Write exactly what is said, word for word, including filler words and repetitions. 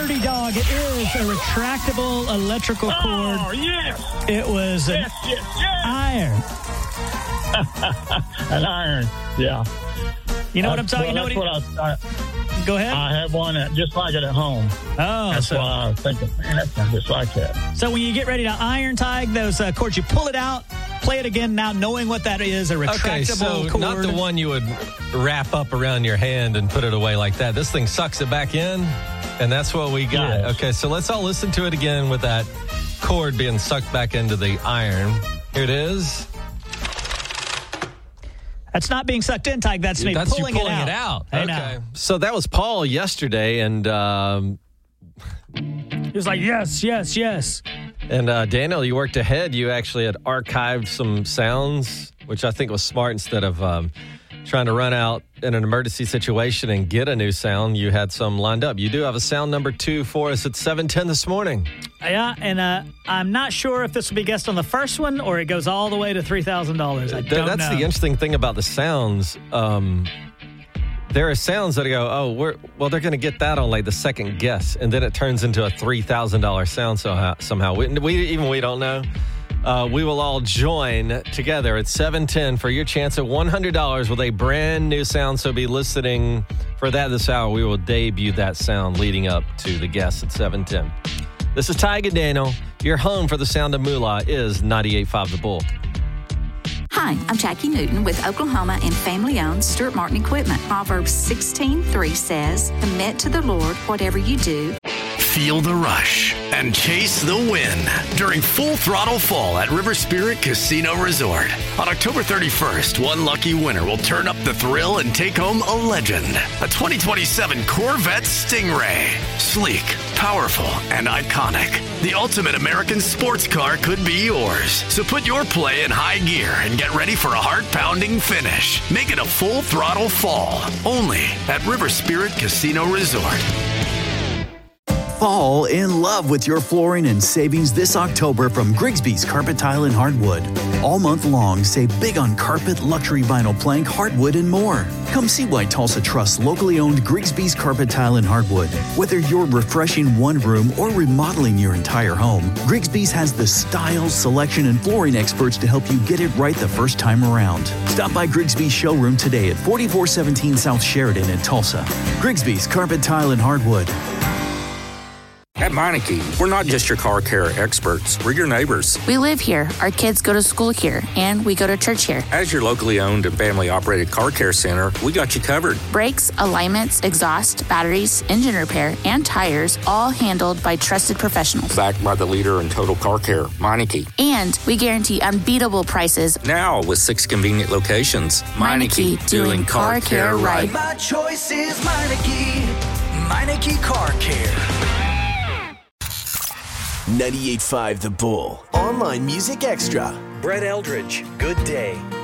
Dirty Dog is a retractable electrical cord. Oh, yes. It was an yes, yes, yes. iron. An iron, yeah. You know uh, what I'm talking well, about? What I, I, Go ahead. I have one that, just like it at home. Oh, that's so, why I was thinking, man, that sounds just like that. So when you get ready to iron tag those uh, cords, you pull it out, play it again now, knowing what that is, a retractable okay, so cord. not the one you would wrap up around your hand and put it away like that. This thing sucks it back in, and that's what we got. Yes. Okay, so let's all listen to it again with that cord being sucked back into the iron. Here it is. That's not being sucked in, Tyke. That's me That's pulling, you pulling it it out. out. I Okay. know. So that was Paul yesterday, and um, he was like, yes, yes, yes. And uh, Daniel, you worked ahead. You actually had archived some sounds, which I think was smart. Instead of um, trying to run out in an emergency situation and get a new sound, you had some lined up. You do have a sound number two for us at seven ten this morning. Yeah, and uh, I'm not sure if this will be guessed on the first one or it goes all the way to three thousand dollars. I don't That's know. the interesting thing about the sounds. Um, there are sounds that go, oh, we're, well, they're going to get that on like the second guess, and then it turns into a three thousand dollars sound somehow. somehow. We, we Even we don't know. Uh, we will all join together at seven ten for your chance at one hundred dollars with a brand new sound. So be listening for that this hour. We will debut that sound leading up to the guess at seven ten. This is Tyke and Daniel. Your home for the sound of moolah is ninety-eight point five The Bull. Hi, I'm Jackie Newton with Oklahoma and family-owned Stuart Martin Equipment. Proverbs sixteen three says, commit to the Lord whatever you do. Feel the rush and chase the win during Full Throttle Fall at River Spirit Casino Resort. On October thirty-first, one lucky winner will turn up the thrill and take home a legend. A twenty twenty-seven Corvette Stingray. Sleek, powerful, and iconic. The ultimate American sports car could be yours. So put your play in high gear and get ready for a heart-pounding finish. Make it a Full Throttle Fall. Only at River Spirit Casino Resort. Fall in love with your flooring and savings this October from Grigsby's Carpet Tile and Hardwood. All month long, save big on carpet, luxury vinyl plank, hardwood, and more. Come see why Tulsa trusts locally owned Grigsby's Carpet Tile and Hardwood. Whether you're refreshing one room or remodeling your entire home, Grigsby's has the style, selection, and flooring experts to help you get it right the first time around. Stop by Grigsby's showroom today at forty-four seventeen South Sheridan in Tulsa. Grigsby's Carpet Tile and Hardwood. At Meineke, we're not just your car care experts, we're your neighbors. We live here, our kids go to school here, and we go to church here. As your locally owned and family-operated car care center, we got you covered. Brakes, alignments, exhaust, batteries, engine repair, and tires, all handled by trusted professionals. Backed by the leader in total car care, Meineke. And we guarantee unbeatable prices. Now with six convenient locations. Meineke, Meineke doing, doing car, car care right. My choice is Meineke. Meineke Car Care. ninety-eight point five The Bull. Online Music Extra. Brett Eldridge, Good Day.